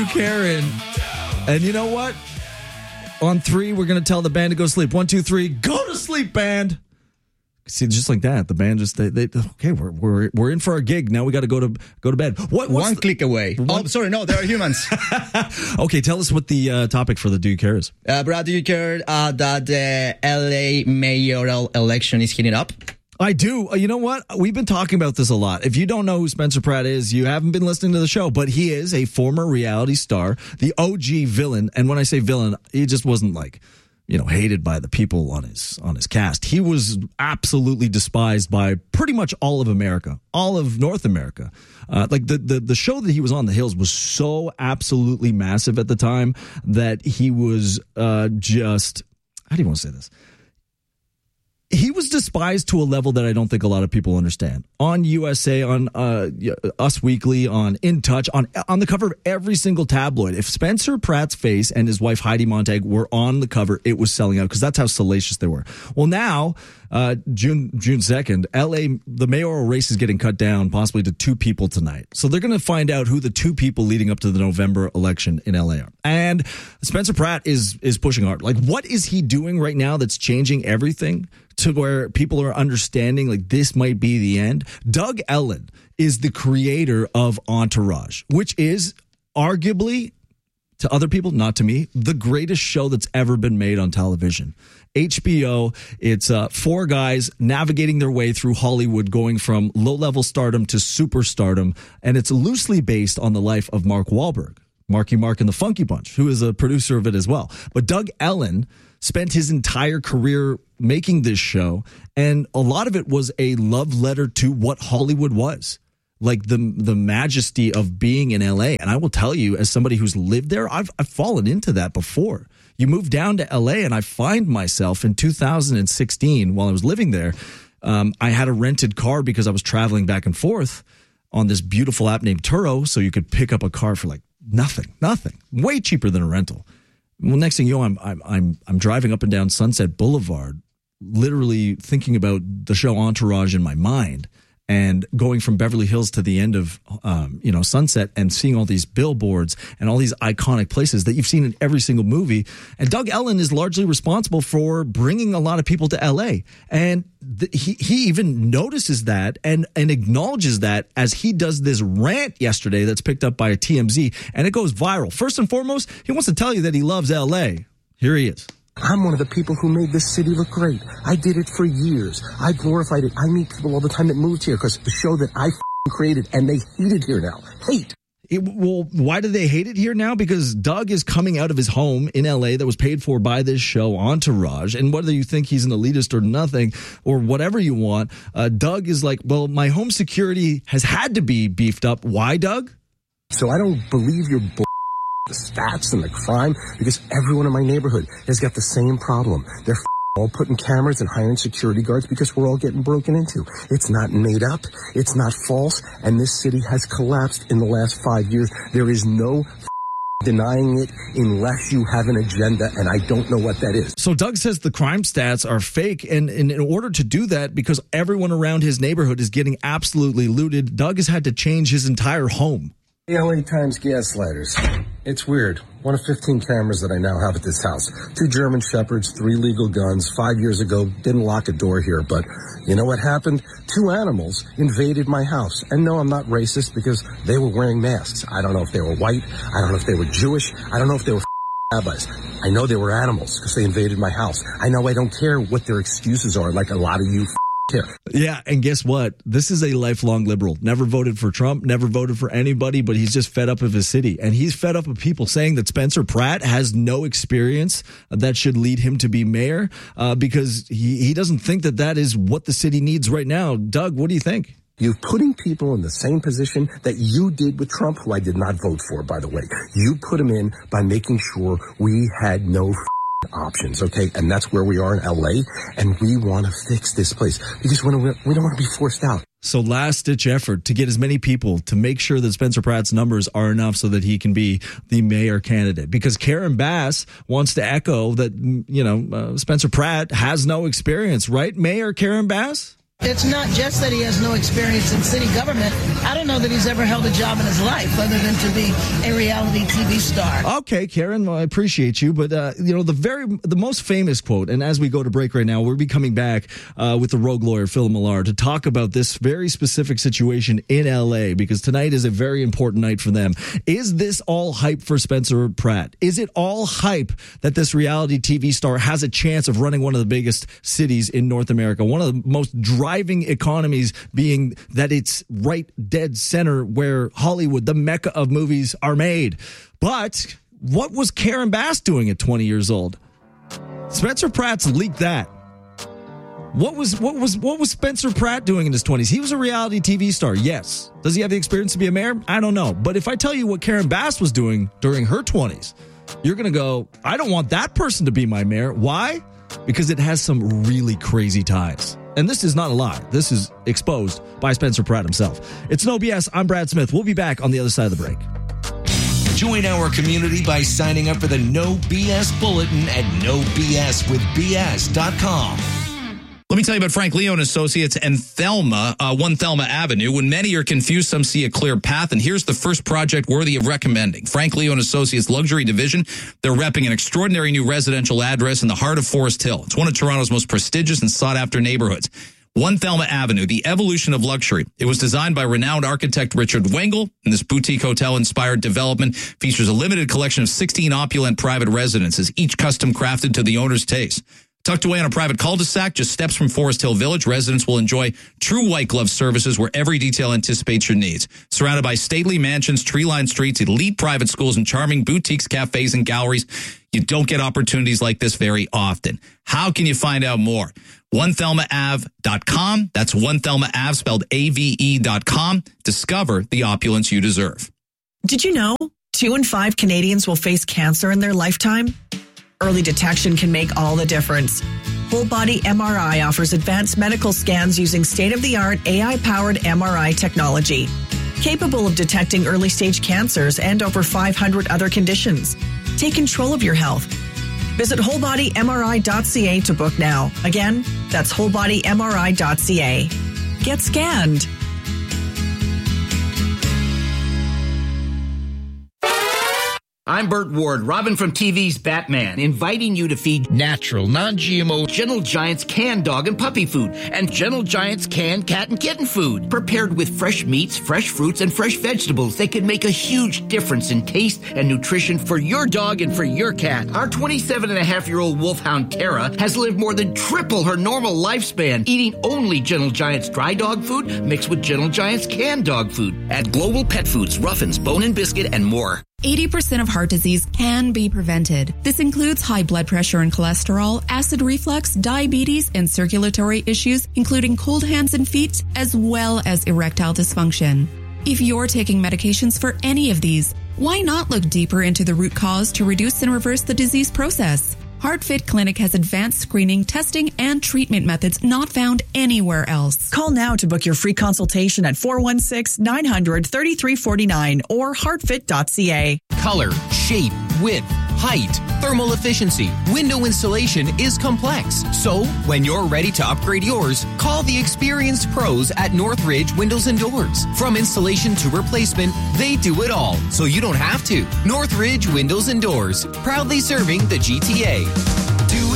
Karen. And you know what? On 3, we're going to tell the band to go to sleep. 1, 2, 3, go to sleep, band. See, just like that, the band just they okay. We're in for our gig now. We got to go to bed. One click away. Sorry, no, there are humans. Okay, tell us what the topic for the Do You Care is. Brad, do you care that the LA mayoral election is heating up? I do. You know what? We've been talking about this a lot. If you don't know who Spencer Pratt is, you haven't been listening to the show, but he is a former reality star, the OG villain. And when I say villain, he just wasn't like, hated by the people on his cast. He was absolutely despised by pretty much all of America, all of North America. Like the show that he was on, The Hills, was so absolutely massive at the time that he was just, how do you want to say this? He was despised to a level that I don't think a lot of people understand. On USA, on Us Weekly, on In Touch, on the cover of every single tabloid. If Spencer Pratt's face and his wife Heidi Montag were on the cover, it was selling out because that's how salacious they were. Well, now, June 2nd, LA, the mayoral race is getting cut down possibly to 2 people tonight. So they're going to find out who the 2 people leading up to the November election in LA are. And Spencer Pratt is pushing hard. Like, what is he doing right now that's changing everything to where people are understanding like this might be the end? Doug Ellin is the creator of Entourage, which is arguably, to other people, not to me, the greatest show that's ever been made on television. HBO, it's 4 guys navigating their way through Hollywood, going from low-level stardom to superstardom, and it's loosely based on the life of Mark Wahlberg, Marky Mark and the Funky Bunch, who is a producer of it as well. But Doug Ellin spent his entire career making this show, and a lot of it was a love letter to what Hollywood was. Like the majesty of being in LA. And I will tell you, as somebody who's lived there, I've fallen into that before. You move down to LA, and I find myself in 2016, while I was living there, I had a rented car because I was traveling back and forth on this beautiful app named Turo, so you could pick up a car for like nothing, way cheaper than a rental. Well, next thing you know, I'm driving up and down Sunset Boulevard, literally thinking about the show Entourage in my mind, and going from Beverly Hills to the end of, Sunset, and seeing all these billboards and all these iconic places that you've seen in every single movie. And Doug Ellin is largely responsible for bringing a lot of people to LA. And he even notices that and acknowledges that as he does this rant yesterday that's picked up by a TMZ, and it goes viral. First and foremost, he wants to tell you that he loves LA. Here he is. I'm one of the people who made this city look great. I did it for years. I glorified it. I meet people all the time that moved here because the show that I created, and they hate it here now. Hate. Well, why do they hate it here now? Because Doug is coming out of his home in LA that was paid for by this show, Entourage. And whether you think he's an elitist or nothing, or whatever you want, Doug is like, well, my home security has had to be beefed up. Why, Doug? So I don't believe your the stats and the crime, because everyone in my neighborhood has got the same problem. They're all putting cameras and hiring security guards because we're all getting broken into. It's not made up. It's not false. And this city has collapsed in the last 5 years. There is no denying it unless you have an agenda, and I don't know what that is. So Doug says the crime stats are fake, and in order to do that, because everyone around his neighborhood is getting absolutely looted, Doug has had to change his entire home. LA Times gaslighters. It's weird. One of 15 cameras that I now have at this house. 2 German Shepherds, 3 legal guns. 5 years ago, didn't lock a door here, but you know what happened? 2 animals invaded my house. And no, I'm not racist because they were wearing masks. I don't know if they were white. I don't know if they were Jewish. I don't know if they were rabbis. I know they were animals because they invaded my house. I know I don't care what their excuses are, like a lot of you care. Yeah, and guess what? This is a lifelong liberal. Never voted for Trump, never voted for anybody, but he's just fed up of his city. And he's fed up of people saying that Spencer Pratt has no experience that should lead him to be mayor because he doesn't think that is what the city needs right now. Doug, what do you think? You're putting people in the same position that you did with Trump, who I did not vote for, by the way. You put him in by making sure we had no options, okay? And that's where we are in LA, and we want to fix this place because we don't want to be forced out. So last-ditch effort to get as many people to make sure that Spencer Pratt's numbers are enough so that he can be the mayor candidate. Because Karen Bass wants to echo that, Spencer Pratt has no experience, right, Mayor Karen Bass? It's not just that he has no experience in city government. I don't know that he's ever held a job in his life other than to be a reality TV star. Okay, Karen, well, I appreciate you, but the most famous quote, and as we go to break right now, we'll be coming back with the rogue lawyer Phil Millar to talk about this very specific situation in LA, because tonight is a very important night for them. Is this all hype for Spencer Pratt? Is it all hype that this reality TV star has a chance of running one of the biggest cities in North America, one of the most driving economies, being that it's right dead center where Hollywood, the mecca of movies, are made? But what was Karen Bass doing at 20 years old? Spencer Pratt's leaked that. What was Spencer Pratt doing in his 20s? He was a reality TV star, yes. Does he have the experience to be a mayor? I don't know. But if I tell you what Karen Bass was doing during her 20s, you're going to go, I don't want that person to be my mayor. Why? Because it has some really crazy ties. And this is not a lie. This is exposed by Spencer Pratt himself. It's No BS. I'm Brad Smith. We'll be back on the other side of the break. Join our community by signing up for the No BS Bulletin at nobswithbs.com. Let me tell you about Frank Leo and Associates and Thelma, 1 Thelma Avenue. When many are confused, some see a clear path, and here's the first project worthy of recommending. Frank Leo and Associates Luxury Division. They're repping an extraordinary new residential address in the heart of Forest Hill. It's one of Toronto's most prestigious and sought-after neighborhoods. 1 Thelma Avenue, the evolution of luxury. It was designed by renowned architect Richard Wengel, and this boutique hotel-inspired development features a limited collection of 16 opulent private residences, each custom crafted to the owner's taste. Tucked away on a private cul-de-sac, just steps from Forest Hill Village, residents will enjoy true white glove services where every detail anticipates your needs. Surrounded by stately mansions, tree-lined streets, elite private schools, and charming boutiques, cafes, and galleries, you don't get opportunities like this very often. How can you find out more? 1thelmaave.com. That's 1thelmaave, spelled AVE.com. Discover the opulence you deserve. Did you know 2 in 5 Canadians will face cancer in their lifetime? Early detection can make all the difference. Whole Body MRI offers advanced medical scans using state-of-the-art AI-powered MRI technology, capable of detecting early-stage cancers and over 500 other conditions. Take control of your health. Visit wholebodymri.ca to book now. Again, that's wholebodymri.ca. Get scanned. I'm Burt Ward, Robin from TV's Batman, inviting you to feed natural, non-GMO Gentle Giants canned dog and puppy food and Gentle Giants canned cat and kitten food. Prepared with fresh meats, fresh fruits, and fresh vegetables, they can make a huge difference in taste and nutrition for your dog and for your cat. Our 27-and-a-half-year-old wolfhound Tara has lived more than triple her normal lifespan, eating only Gentle Giants dry dog food mixed with Gentle Giants canned dog food at Global Pet Foods, Ruffins, Bone and Biscuit, and more. 80% of heart disease can be prevented. This includes high blood pressure and cholesterol, acid reflux, diabetes, and circulatory issues, including cold hands and feet, as well as erectile dysfunction. If you're taking medications for any of these, why not look deeper into the root cause to reduce and reverse the disease process? HeartFit Clinic has advanced screening, testing, and treatment methods not found anywhere else. Call now to book your free consultation at 416-900-3349 or heartfit.ca. Color, shape, width, height, thermal efficiency, window insulation is complex. So, when you're ready to upgrade yours, call the experienced pros at Northridge Windows and Doors. From installation to replacement, they do it all, so you don't have to. Northridge Windows and Doors, proudly serving the GTA.